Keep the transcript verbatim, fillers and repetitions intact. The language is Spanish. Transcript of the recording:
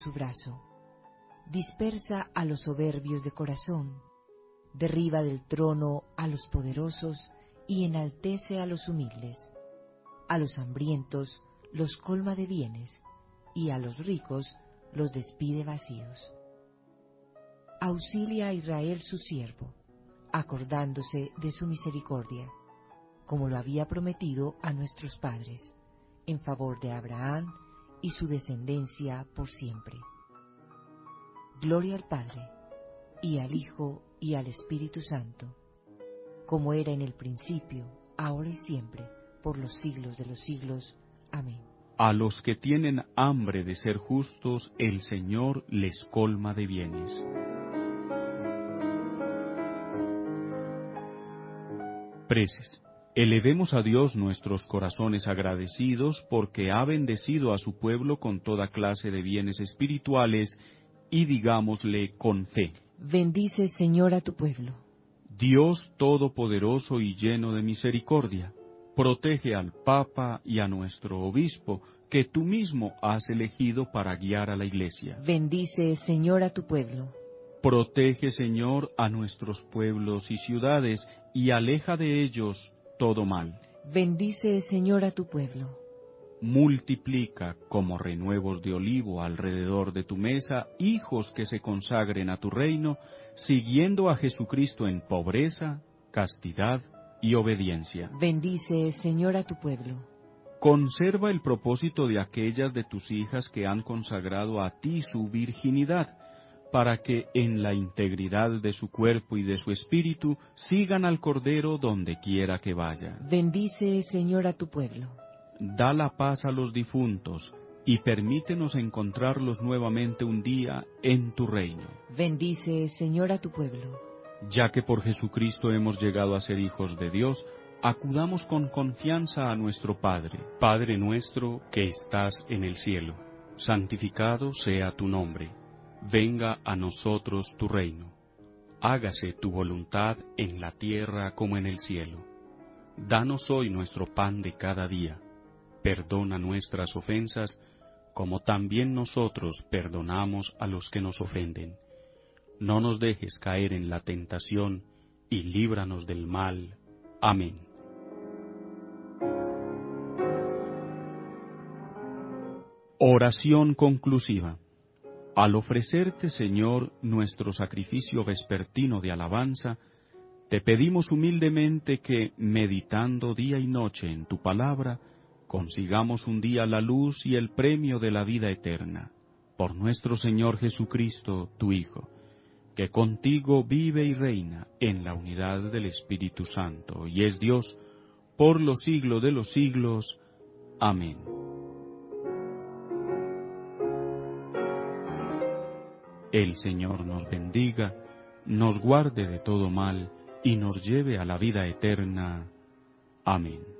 su brazo. Dispersa a los soberbios de corazón, derriba del trono a los poderosos y enaltece a los humildes. A los hambrientos los colma de bienes, y a los ricos los despide vacíos. Auxilia a Israel su siervo, acordándose de su misericordia, como lo había prometido a nuestros padres, en favor de Abraham y su descendencia por siempre. Gloria al Padre, y al Hijo, y al Espíritu Santo, como era en el principio, ahora y siempre, por los siglos de los siglos. Amén. A los que tienen hambre de ser justos, el Señor les colma de bienes. Preces. Elevemos a Dios nuestros corazones agradecidos porque ha bendecido a su pueblo con toda clase de bienes espirituales y digámosle con fe. Bendice, Señor, a tu pueblo. Dios todopoderoso y lleno de misericordia, protege al Papa y a nuestro obispo, que tú mismo has elegido para guiar a la Iglesia. Bendice, Señor, a tu pueblo. Protege, Señor, a nuestros pueblos y ciudades, y aleja de ellos todo mal. Bendice, Señor, a tu pueblo. Multiplica como renuevos de olivo alrededor de tu mesa hijos que se consagren a tu reino, siguiendo a Jesucristo en pobreza, castidad y obediencia. Bendice, Señor, a tu pueblo. Conserva el propósito de aquellas de tus hijas que han consagrado a ti su virginidad, para que en la integridad de su cuerpo y de su espíritu sigan al Cordero donde quiera que vaya. Bendice, Señor, a tu pueblo. Da la paz a los difuntos, y permítenos encontrarlos nuevamente un día en tu reino. Bendice, Señor, a tu pueblo. Ya que por Jesucristo hemos llegado a ser hijos de Dios, acudamos con confianza a nuestro Padre. Padre nuestro que estás en el cielo, santificado sea tu nombre. Venga a nosotros tu reino. Hágase tu voluntad en la tierra como en el cielo. Danos hoy nuestro pan de cada día. Perdona nuestras ofensas, como también nosotros perdonamos a los que nos ofenden. No nos dejes caer en la tentación, y líbranos del mal. Amén. Oración conclusiva. Al ofrecerte, Señor, nuestro sacrificio vespertino de alabanza, te pedimos humildemente que, meditando día y noche en tu palabra, consigamos un día la luz y el premio de la vida eterna. Por nuestro Señor Jesucristo, tu Hijo, que contigo vive y reina en la unidad del Espíritu Santo, y es Dios por los siglos de los siglos. Amén. El Señor nos bendiga, nos guarde de todo mal, y nos lleve a la vida eterna. Amén.